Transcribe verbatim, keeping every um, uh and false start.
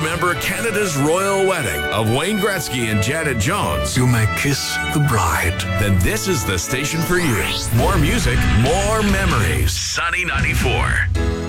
remember Canada's royal wedding of Wayne Gretzky and Janet Jones, You may kiss the bride. then this is the station for you. More music, more memories. Sunny ninety-four.